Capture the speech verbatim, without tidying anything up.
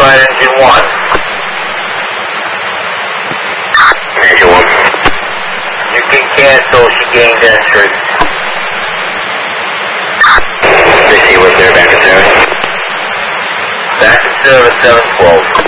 right engine one. Engine one. You can cancel, she gained entry. Sixty was there, back in service. Back in service, seven twelve.